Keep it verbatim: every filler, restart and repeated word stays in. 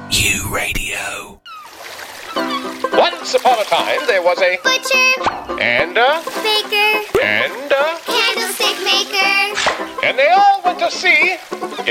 U Radio. Once upon a time, there was a butcher, and a baker, and a candlestick maker. and they all went to sea